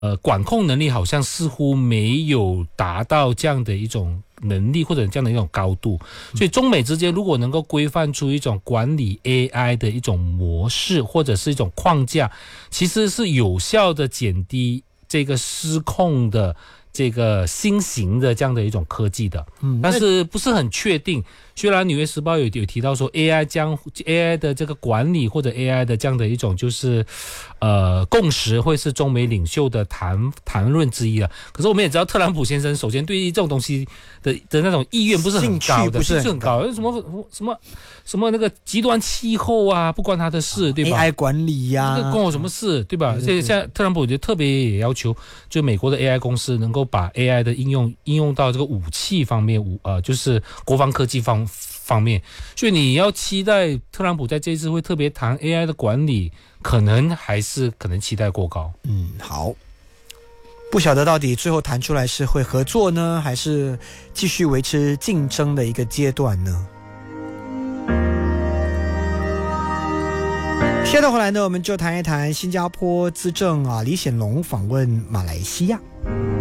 管控能力好像似乎没有达到这样的一种能力或者这样的一种高度，所以中美之间如果能够规范出一种管理 AI 的一种模式或者是一种框架，其实是有效的减低这个失控的这个新型的这样的一种科技的，但是不是很确定。虽然《纽约时报》有提到说 AI 的这个管理或者 AI 的这样的一种就是共识会是中美领袖的谈论之一了。可是我们也知道，特朗普先生首先对于这种东西的那种意愿不是很高的， 不是很高， 什么那个极端气候啊，不关他的事，对吧 ？AI 管理呀， 这关我什么事，对吧？现在特朗普就特别也要求，就美国的 AI 公司能够把 AI 的应用到这个武器方面，就是国防科技方面，所以你要期待特朗普在这一次会特别谈 AI 的管理，可能期待过高。 好，不晓得到底最后谈出来是会合作呢，还是继续维持竞争的一个阶段呢？接着回来呢，我们就谈一谈新加坡资政李显龙访问马来西亚。